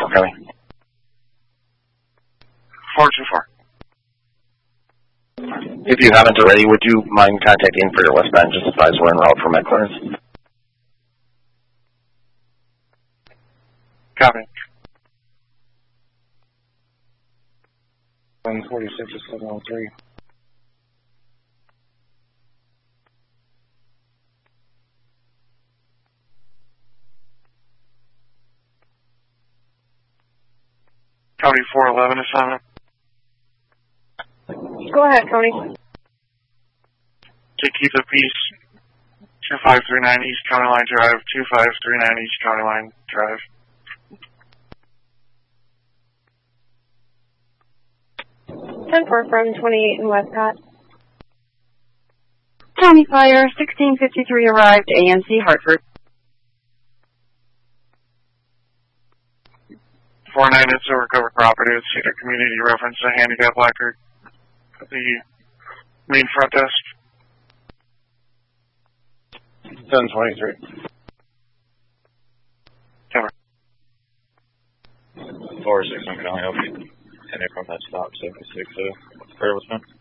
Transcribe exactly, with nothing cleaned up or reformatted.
County. four two four. If you haven't already, would you mind contacting for your westbound? Just advise we're en route for McLaurin's. Copy. one forty-six to seven oh three. County four eleven to seven. Go ahead, Tony. To keep the peace, two five three nine East County Line Drive, two five three nine East County Line Drive. ten four from twenty-eight in Westcott. County Fire, sixteen fifty-three arrived, A N C Hartford. four nine is to recover property with Cedar Community reference a handicap placard at the main front desk. ten twenty-three. Cover. four six, I'm going to help you. Any from that stop, seventy-six, uh, where was that?